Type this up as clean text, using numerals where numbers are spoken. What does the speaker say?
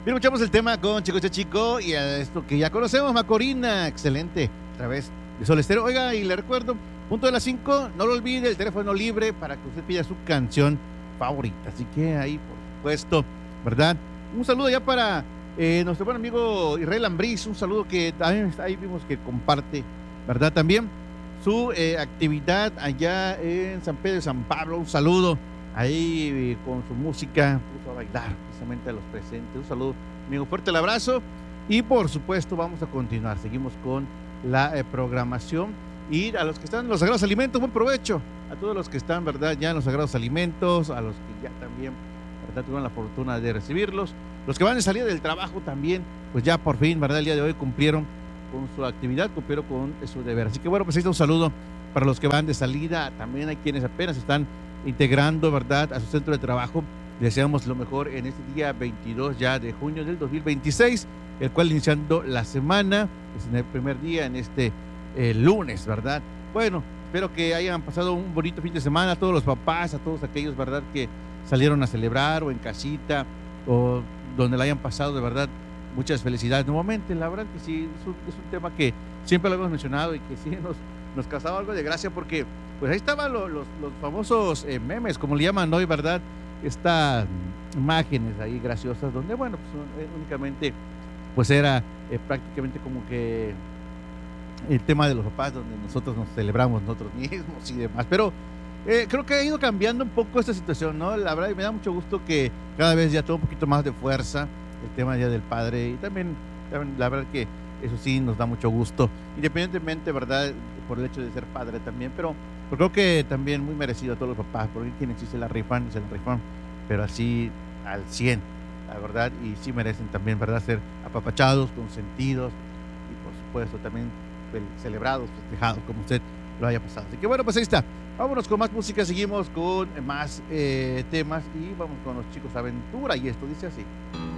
Bien, escuchamos el tema con Chico Chico y a esto que ya conocemos, Macorina, excelente, a través de Sol Estéreo. Oiga, y le recuerdo, punto de las 5, no lo olvide, el teléfono libre para que usted pida su canción favorita. Así que ahí, por supuesto, ¿verdad? Un saludo ya para nuestro buen amigo Israel Ambriz, un saludo que también ahí vimos que comparte, ¿verdad? También su actividad allá en San Pedro de San Pablo, un saludo ahí con su música, puso a bailar precisamente a los presentes. Un saludo, amigo, fuerte el abrazo. Y por supuesto, vamos a continuar. Seguimos con la programación. Y a los que están en los Sagrados Alimentos, buen provecho. A todos los que están, ¿verdad?, ya en los Sagrados Alimentos, a los que ya también, ¿verdad?, tuvieron la fortuna de recibirlos. Los que van a salir del trabajo también, pues ya por fin, ¿verdad?, el día de hoy cumplieron con su actividad, cumplieron con su deber. Así que bueno, pues ahí está un saludo para los que van de salida. También hay quienes apenas están integrando, ¿verdad?, a su centro de trabajo. Deseamos lo mejor en este día 22 ya de junio del 2026, el cual iniciando la semana, es en el primer día, en este lunes, ¿verdad? Bueno, espero que hayan pasado un bonito fin de semana a todos los papás, a todos aquellos, ¿verdad?, que salieron a celebrar o en casita o donde la hayan pasado, de verdad, muchas felicidades nuevamente. La verdad que sí, es un tema que siempre lo hemos mencionado y que sí nos causaba algo de gracia porque pues ahí estaban los famosos memes, como le llaman hoy, ¿verdad? Estas imágenes ahí graciosas, donde, bueno, pues únicamente, pues era prácticamente como que el tema de los papás, donde nosotros nos celebramos nosotros mismos y demás. Pero creo que ha ido cambiando un poco esta situación, ¿no? La verdad, me da mucho gusto que cada vez ya toma un poquito más de fuerza el tema ya del padre y también la verdad que eso sí nos da mucho gusto, independientemente, ¿verdad?, por el hecho de ser padre también, pero creo que también muy merecido a todos los papás, porque quienes sí se la rifan, pero así al 100, la verdad, y sí merecen también, ¿verdad?, ser apapachados, consentidos y por supuesto también celebrados, festejados, como usted lo haya pasado. Así que bueno, pues ahí está. Vámonos con más música, seguimos con más temas y vamos con los Chicos Aventura y esto dice así.